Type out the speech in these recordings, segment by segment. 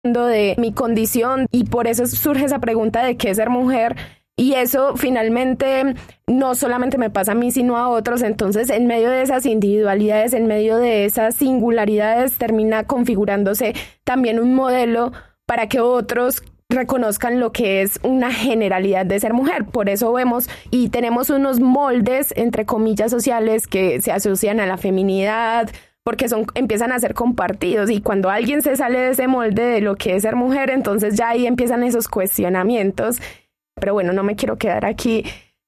de mi condición y por eso surge esa pregunta de qué es ser mujer. Y eso finalmente no solamente me pasa a mí, sino a otros. Entonces, en medio de esas individualidades, en medio de esas singularidades, termina configurándose también un modelo para que otros reconozcan lo que es una generalidad de ser mujer. Por eso vemos y tenemos unos moldes, entre comillas, sociales que se asocian a la feminidad, porque empiezan a ser compartidos, y cuando alguien se sale de ese molde de lo que es ser mujer, entonces ya ahí empiezan esos cuestionamientos. Pero bueno, no me quiero quedar aquí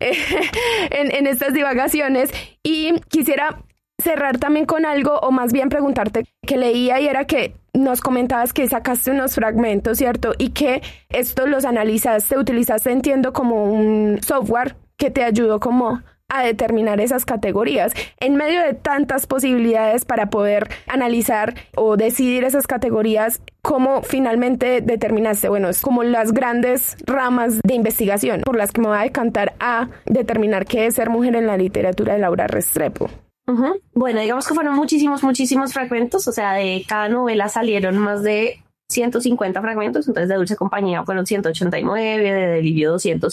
en estas divagaciones, y quisiera cerrar también con algo, o más bien preguntarte que leía, y era que nos comentabas que sacaste unos fragmentos, ¿cierto? Y que esto los analizaste, utilizaste, entiendo, como un software que te ayudó como a determinar esas categorías. En medio de tantas posibilidades para poder analizar o decidir esas categorías, ¿cómo finalmente determinaste? Bueno, es como las grandes ramas de investigación por las que me voy a decantar a determinar qué es ser mujer en la literatura de Laura Restrepo. Uh-huh. Bueno, digamos que fueron muchísimos fragmentos, o sea, de cada novela salieron más de 150 fragmentos, entonces de Dulce Compañía fueron 189, de Delirio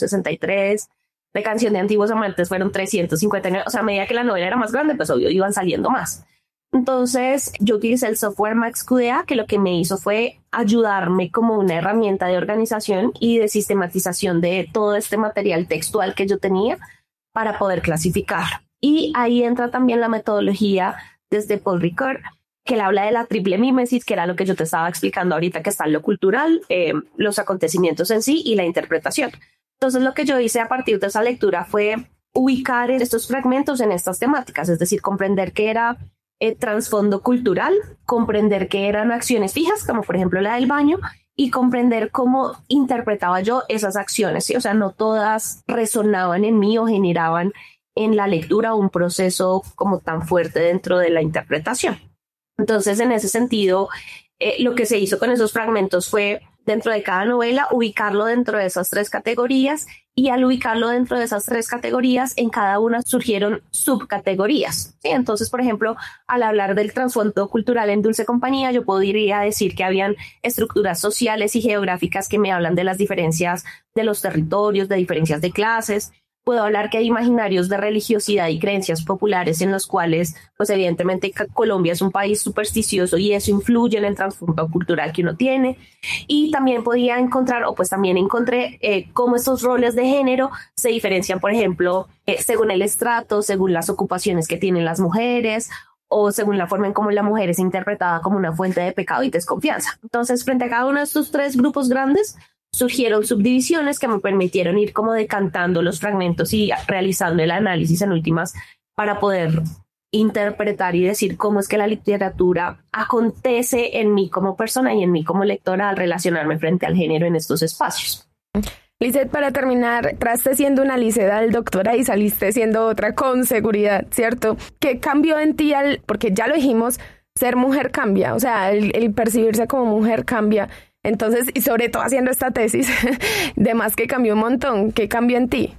263, de Canción de Antiguos Amantes fueron 359, o sea, a medida que la novela era más grande, pues obvio iban saliendo más. Entonces yo utilicé el software MaxQDA, que lo que me hizo fue ayudarme como una herramienta de organización y de sistematización de todo este material textual que yo tenía para poder clasificar. Y ahí entra también la metodología desde Paul Ricoeur, que él habla de la triple mímesis, que era lo que yo te estaba explicando ahorita, que está en lo cultural, los acontecimientos en sí y la interpretación. Entonces lo que yo hice a partir de esa lectura fue ubicar estos fragmentos en estas temáticas, es decir, comprender qué era trasfondo cultural, comprender qué eran acciones fijas, como por ejemplo la del baño, y comprender cómo interpretaba yo esas acciones, ¿sí? O sea, no todas resonaban en mí o generaban en la lectura un proceso como tan fuerte dentro de la interpretación. Entonces, en ese sentido, lo que se hizo con esos fragmentos fue, dentro de cada novela, ubicarlo dentro de esas tres categorías, y al ubicarlo dentro de esas tres categorías, en cada una surgieron subcategorías, ¿sí? Entonces, por ejemplo, al hablar del trasfondo cultural en Dulce Compañía, yo podría decir que habían estructuras sociales y geográficas que me hablan de las diferencias de los territorios, de diferencias de clases. Puedo hablar que hay imaginarios de religiosidad y creencias populares en los cuales, pues evidentemente Colombia es un país supersticioso y eso influye en el trasfondo cultural que uno tiene. Y también podía encontrar, o pues también encontré cómo estos roles de género se diferencian, por ejemplo, según el estrato, según las ocupaciones que tienen las mujeres, o según la forma en cómo la mujer es interpretada como una fuente de pecado y desconfianza. Entonces, frente a cada uno de estos tres grupos grandes, surgieron subdivisiones que me permitieron ir como decantando los fragmentos y realizando el análisis en últimas para poder interpretar y decir cómo es que la literatura acontece en mí como persona y en mí como lectora al relacionarme frente al género en estos espacios. Lizeth, para terminar, entraste siendo una Licetal doctora y saliste siendo otra con seguridad, ¿cierto? ¿Qué cambió en ti porque ya lo dijimos, ser mujer cambia, o sea, el percibirse como mujer cambia? Entonces, y sobre todo haciendo esta tesis, de más que cambió un montón, ¿qué cambió en ti?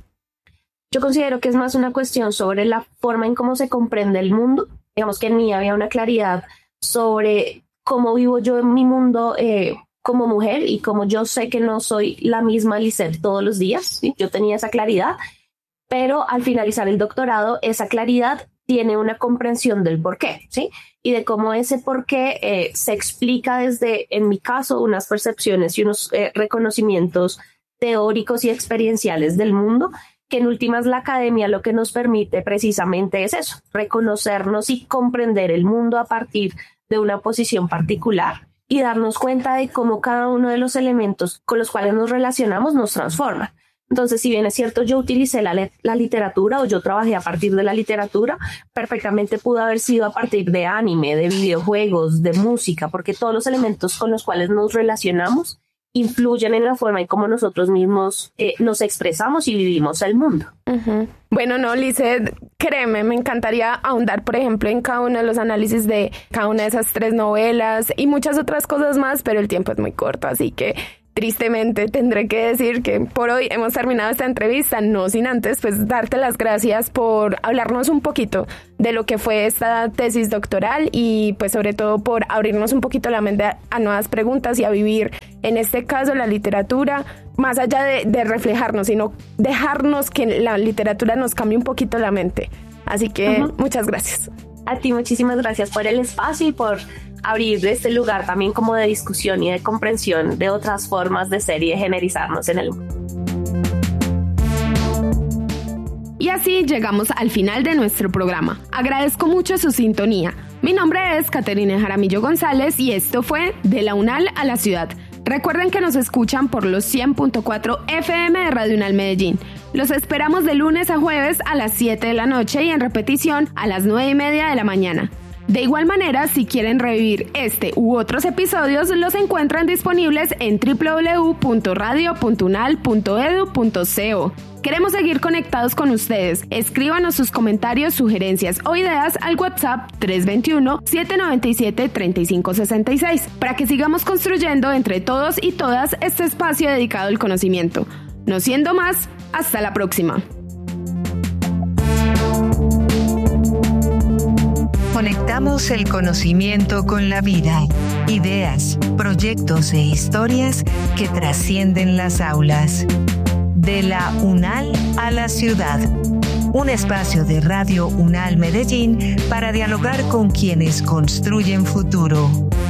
Yo considero que es más una cuestión sobre la forma en cómo se comprende el mundo. Digamos que en mí había una claridad sobre cómo vivo yo en mi mundo como mujer y cómo yo sé que no soy la misma Lizeth todos los días, ¿sí? Yo tenía esa claridad, pero al finalizar el doctorado, esa claridad tiene una comprensión del porqué, ¿sí? Y de cómo ese porqué se explica desde, en mi caso, unas percepciones y unos reconocimientos teóricos y experienciales del mundo, que en últimas la academia lo que nos permite precisamente es eso, reconocernos y comprender el mundo a partir de una posición particular y darnos cuenta de cómo cada uno de los elementos con los cuales nos relacionamos nos transforma. Entonces, si bien es cierto, yo utilicé la literatura o yo trabajé a partir de la literatura, perfectamente pudo haber sido a partir de anime, de videojuegos, de música, porque todos los elementos con los cuales nos relacionamos influyen en la forma en cómo nosotros mismos nos expresamos y vivimos el mundo. Uh-huh. Bueno, no, Lizeth, créeme, me encantaría ahondar, por ejemplo, en cada uno de los análisis de cada una de esas tres novelas y muchas otras cosas más, pero el tiempo es muy corto, así que tristemente tendré que decir que por hoy hemos terminado esta entrevista, no sin antes pues darte las gracias por hablarnos un poquito de lo que fue esta tesis doctoral y pues sobre todo por abrirnos un poquito la mente a nuevas preguntas y a vivir, en este caso, la literatura, más allá de reflejarnos, sino dejarnos que la literatura nos cambie un poquito la mente. Así que muchas gracias. A ti muchísimas gracias por el espacio y por abrir este lugar también como de discusión y de comprensión de otras formas de ser y de generizarnos en el mundo. Y así llegamos al final de nuestro programa. Agradezco mucho su sintonía. Mi nombre es Caterina Jaramillo González y esto fue De la UNAL a la Ciudad. Recuerden que nos escuchan por los 100.4 FM de Radio UNAL Medellín. Los esperamos de lunes a jueves a las 7 de la noche y en repetición a las 9:30 de la mañana. De igual manera, si quieren revivir este u otros episodios, los encuentran disponibles en www.radio.unal.edu.co. Queremos seguir conectados con ustedes. Escríbanos sus comentarios, sugerencias o ideas al WhatsApp 321-797-3566 para que sigamos construyendo entre todos y todas este espacio dedicado al conocimiento. No siendo más, hasta la próxima. Conectamos el conocimiento con la vida, ideas, proyectos e historias que trascienden las aulas. De la UNAL a la Ciudad. Un espacio de Radio UNAL Medellín para dialogar con quienes construyen futuro.